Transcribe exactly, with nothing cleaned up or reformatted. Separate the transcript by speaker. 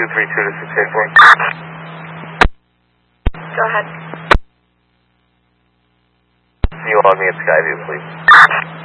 Speaker 1: two three two to six eight four.
Speaker 2: Go ahead.
Speaker 1: Can you log me at Skyview, please?